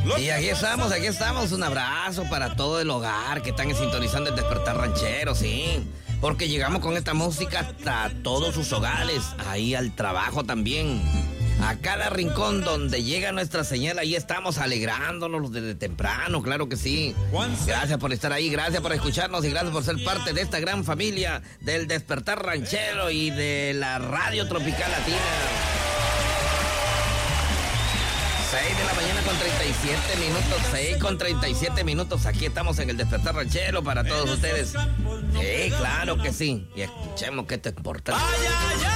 Y aquí estamos, un abrazo para todo el hogar que están sintonizando el Despertar Ranchero, sí. Porque llegamos con esta música hasta todos sus hogares, ahí al trabajo también. A cada rincón donde llega nuestra señal, ahí estamos alegrándonos desde temprano, claro que sí. Gracias por estar ahí, gracias por escucharnos y gracias por ser parte de esta gran familia del Despertar Ranchero y de la Radio Tropical Latina. 6 de la mañana con 37 minutos, 6 con 37 minutos. Aquí estamos en el Despertar Ranchero para todos ustedes. Sí, claro que sí. Y escuchemos que esto es importante. ¡Ay, ay, ay!